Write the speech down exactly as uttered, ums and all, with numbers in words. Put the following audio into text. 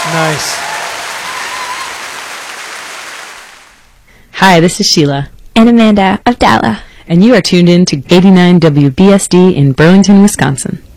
Nice. Hi, this is Sheila. And Amanda of Dalla. And you are tuned in to eighty-nine W B S D in Burlington, Wisconsin.